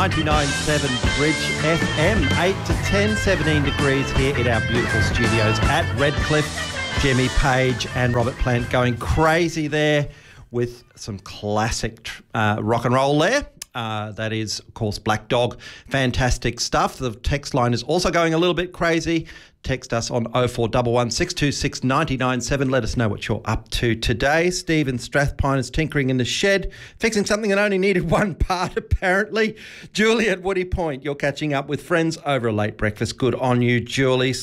99.7 Bridge FM, 8 to 10, 17 degrees here in our beautiful studios at Redcliffe. Jimmy Page and Robert Plant going crazy there with some classic rock and roll there. That is, of course, Black Dog. Fantastic stuff. The text line is also going a little bit crazy. Text us on 0411 626 997. Let us know what you're up to today. Steve in Strathpine is tinkering in the shed, fixing something that only needed one part, apparently. Julie at Woody Point, you're catching up with friends over a late breakfast. Good on you, Julie.